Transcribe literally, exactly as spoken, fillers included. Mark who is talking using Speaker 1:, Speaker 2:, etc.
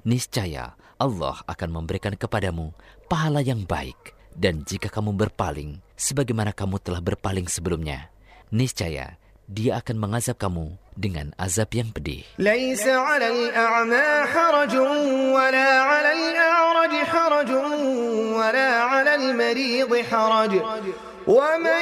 Speaker 1: niscaya Allah akan memberikan kepadamu pahala yang baik. Dan jika kamu berpaling, sebagaimana kamu telah berpaling sebelumnya, niscaya Dia akan mengazab kamu dengan azab yang pedih.
Speaker 2: Laisa 'alal a'ma harajun wala 'alal a'raj harajun wala 'alal marid haraj.